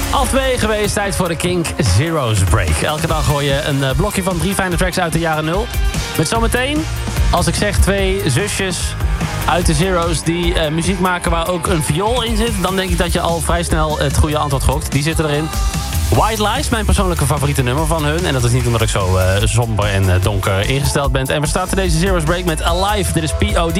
2 geweest, tijd voor de Kink Zero's Break. Elke dag hoor je een blokje van 3 fijne tracks uit de jaren 0. Met zometeen, als ik zeg 2 zusjes uit de Zero's die muziek maken waar ook een viool in zit, dan denk ik dat je al vrij snel het goede antwoord gokt. Die zitten erin. White Lies, mijn persoonlijke favoriete nummer van hun. En dat is niet omdat ik zo somber en donker ingesteld ben. En we starten deze Zero's Break met Alive. Dit is P.O.D.